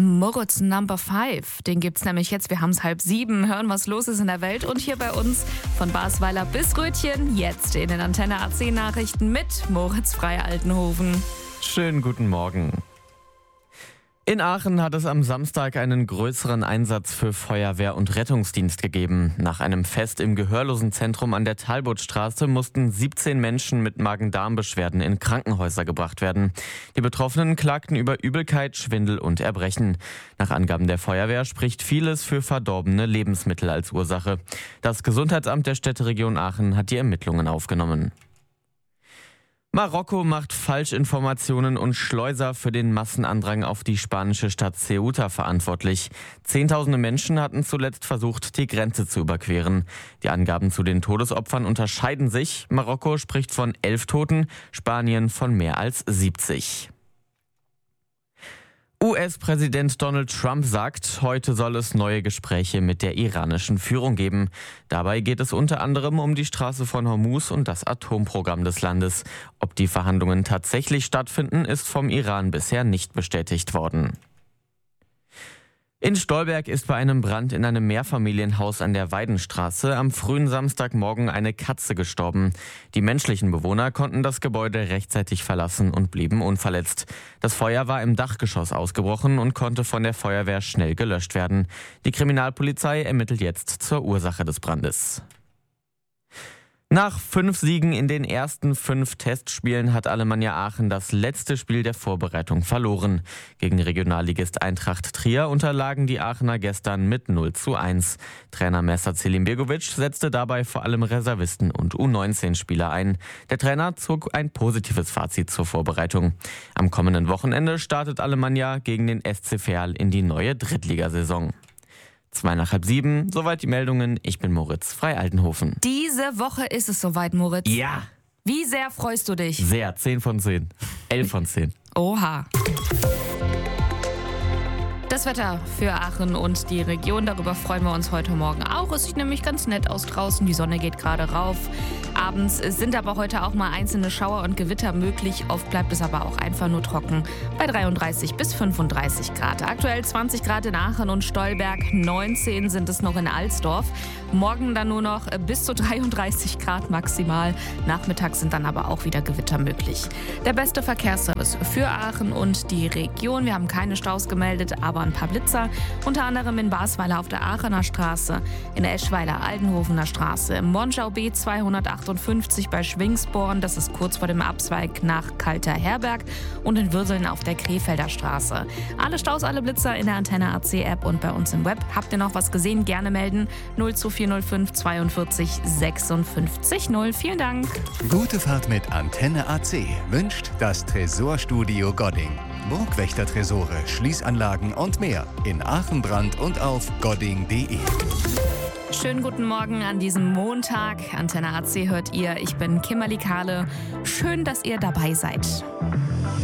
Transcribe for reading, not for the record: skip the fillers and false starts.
Moritz Number 5, den gibt's nämlich jetzt. Wir haben es 6:30, hören, was los ist in der Welt. Und hier bei uns von Basweiler bis Rötchen, jetzt in den Antenne AC Nachrichten mit Moritz Frei-Altenhofen. Schönen guten Morgen. In Aachen hat es am Samstag einen größeren Einsatz für Feuerwehr und Rettungsdienst gegeben. Nach einem Fest im Gehörlosenzentrum an der Talbotstraße mussten 17 Menschen mit Magen-Darm-Beschwerden in Krankenhäuser gebracht werden. Die Betroffenen klagten über Übelkeit, Schwindel und Erbrechen. Nach Angaben der Feuerwehr spricht vieles für verdorbene Lebensmittel als Ursache. Das Gesundheitsamt der Städteregion Aachen hat die Ermittlungen aufgenommen. Marokko macht Falschinformationen und Schleuser für den Massenandrang auf die spanische Stadt Ceuta verantwortlich. Zehntausende Menschen hatten zuletzt versucht, die Grenze zu überqueren. Die Angaben zu den Todesopfern unterscheiden sich. Marokko spricht von 11 Toten, Spanien von mehr als 70. US-Präsident Donald Trump sagt, heute soll es neue Gespräche mit der iranischen Führung geben. Dabei geht es unter anderem um die Straße von Hormuz und das Atomprogramm des Landes. Ob die Verhandlungen tatsächlich stattfinden, ist vom Iran bisher nicht bestätigt worden. In Stolberg ist bei einem Brand in einem Mehrfamilienhaus an der Weidenstraße am frühen Samstagmorgen eine Katze gestorben. Die menschlichen Bewohner konnten das Gebäude rechtzeitig verlassen und blieben unverletzt. Das Feuer war im Dachgeschoss ausgebrochen und konnte von der Feuerwehr schnell gelöscht werden. Die Kriminalpolizei ermittelt jetzt zur Ursache des Brandes. Nach 5 Siegen in den ersten 5 Testspielen hat Alemannia Aachen das letzte Spiel der Vorbereitung verloren. Gegen Regionalligist Eintracht Trier unterlagen die Aachener gestern mit 0:1. Trainer Messer Selimbegovic setzte dabei vor allem Reservisten und U19-Spieler ein. Der Trainer zog ein positives Fazit zur Vorbereitung. Am kommenden Wochenende startet Alemannia gegen den SC Verl in die neue Drittligasaison. 6:55, soweit die Meldungen. Ich bin Moritz Frei-Altenhofen. Diese Woche ist es soweit, Moritz. Ja. Wie sehr freust du dich? Sehr, 10 von 10. 11 von 10. Oha. Das Wetter für Aachen und die Region, darüber freuen wir uns heute Morgen auch. Es sieht nämlich ganz nett aus draußen, die Sonne geht gerade rauf. Abends sind aber heute auch mal einzelne Schauer und Gewitter möglich. Oft bleibt es aber auch einfach nur trocken bei 33 bis 35 Grad. Aktuell 20 Grad in Aachen und Stolberg, 19 sind es noch in Alsdorf. Morgen dann nur noch bis zu 33 Grad maximal. Nachmittags sind dann aber auch wieder Gewitter möglich. Der beste Verkehrsservice für Aachen und die Region. Wir haben keine Staus gemeldet, aber ein paar Blitzer. Unter anderem in Basweiler auf der Aachener Straße, in der Eschweiler Aldenhofener Straße, im Monschau B 258 bei Schwingsborn, das ist kurz vor dem Abzweig nach Kalter Herberg, und in Würseln auf der Krefelder Straße. Alle Staus, alle Blitzer in der Antenne AC App und bei uns im Web. Habt ihr noch was gesehen? Gerne melden. 02405 42 56 0. Vielen Dank. Gute Fahrt mit Antenne AC wünscht das Tresorstudio Godding. Burgwächter-Tresore, Schließanlagen und mehr in Aachen, Brand und auf godding.de. Schönen guten Morgen an diesem Montag. Antenne AC hört ihr. Ich bin Kimberly Kahle. Schön, dass ihr dabei seid.